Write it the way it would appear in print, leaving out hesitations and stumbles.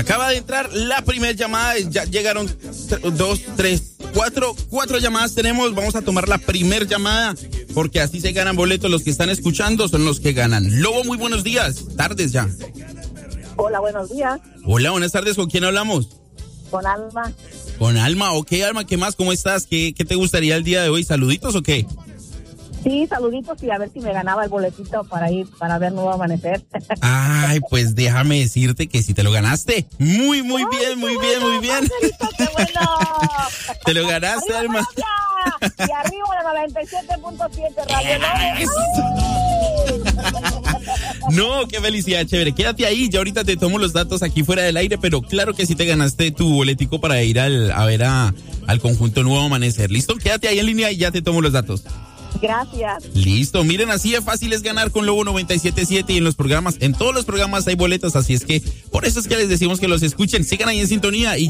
Acaba de entrar la primera llamada, ya llegaron 4 llamadas tenemos. Vamos a tomar la primera llamada porque así se ganan boletos. Los que están escuchando son los que ganan. Lobo, muy buenos días, tardes ya. Hola, buenos días. Hola, buenas tardes, ¿con quién hablamos? Con Alma. Con Alma, ok, Alma, ¿qué más? ¿Cómo estás? ¿Qué te gustaría el día de hoy? ¿Saluditos o qué? Sí, saluditos y a ver si me ganaba el boletito para ir, para ver Nuevo Amanecer. Ay, pues déjame decirte que si te lo ganaste. Muy bien, muy bien, muy bien. ¡Qué bueno! Te lo ganaste, ¡Arriba, Alma. Colombia! Y arriba la 97.7 Radio No, qué felicidad, chévere. Quédate ahí, ya ahorita te tomo los datos aquí fuera del aire, pero claro que sí te ganaste tu boletico para ir a ver al conjunto Nuevo Amanecer. ¿Listo? Quédate ahí en línea y ya te tomo los datos. Gracias. Listo, miren, así de fácil es ganar con Lobo 97.7 y en todos los programas hay boletos, así es que por eso es que les decimos que los escuchen, sigan ahí en sintonía y